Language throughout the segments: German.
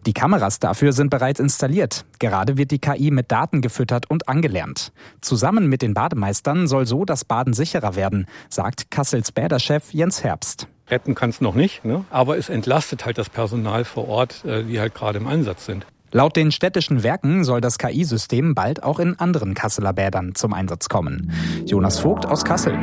Die Kameras dafür sind bereits installiert. Gerade wird die KI mit Daten gefüttert und angelernt. Zusammen mit den Bademeistern soll so das Baden sicherer werden, sagt Kassels Bäderchef Jens Herbst. Retten kann es noch nicht, ne? Aber es entlastet halt das Personal vor Ort, die halt gerade im Einsatz sind. Laut den städtischen Werken soll das KI-System bald auch in anderen Kasseler Bädern zum Einsatz kommen. Jonas Vogt aus Kassel.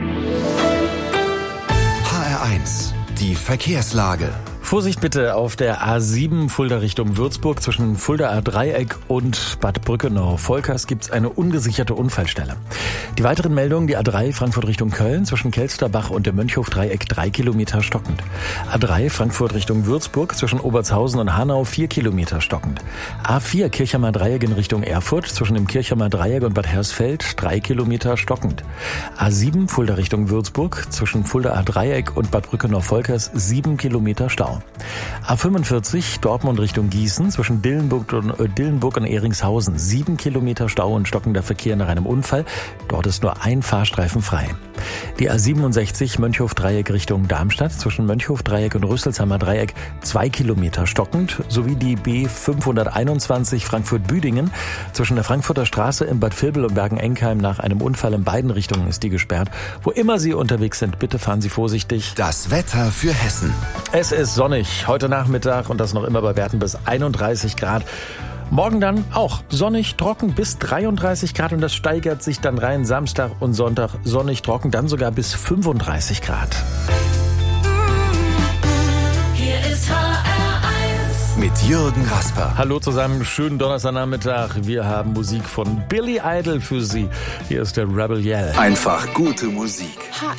HR1, die Verkehrslage. Vorsicht bitte auf der A7 Fulda Richtung Würzburg. Zwischen Fuldaer Dreieck und Bad Brückenau-Volkers gibt es eine ungesicherte Unfallstelle. Die weiteren Meldungen: die A3 Frankfurt Richtung Köln zwischen Kelsterbach und dem Mönchhof-Dreieck 3 Kilometer stockend. A3 Frankfurt Richtung Würzburg zwischen Obertshausen und Hanau 4 Kilometer stockend. A4 Kirchheimer Dreieck in Richtung Erfurt zwischen dem Kirchheimer Dreieck und Bad Hersfeld 3 Kilometer stockend. A7 Fulda Richtung Würzburg zwischen Fuldaer Dreieck und Bad Brückenau-Volkers 7 Kilometer Stau. A45 Dortmund Richtung Gießen zwischen Dillenburg und Ehringshausen 7 Kilometer Stau und stockender Verkehr nach einem Unfall. Dort ist nur ein Fahrstreifen frei. Die A67 Mönchhof-Dreieck Richtung Darmstadt zwischen Mönchhof-Dreieck und Rüsselsheimer Dreieck 2 Kilometer stockend, sowie die B521 Frankfurt-Büdingen zwischen der Frankfurter Straße in Bad Vilbel und Bergen-Enkheim nach einem Unfall in beiden Richtungen ist die gesperrt. Wo immer Sie unterwegs sind, bitte fahren Sie vorsichtig. Das Wetter für Hessen. Es ist sonnig heute Nachmittag und das noch immer bei Werten bis 31 Grad. Morgen dann auch sonnig, trocken bis 33 Grad und das steigert sich dann rein. Samstag und Sonntag sonnig, trocken, dann sogar bis 35 Grad. Hier ist HR1 mit Jürgen Rasper. Hallo zusammen, schönen Donnerstagnachmittag. Wir haben Musik von Billy Idol für Sie. Hier ist der Rebel Yell. Einfach gute Musik.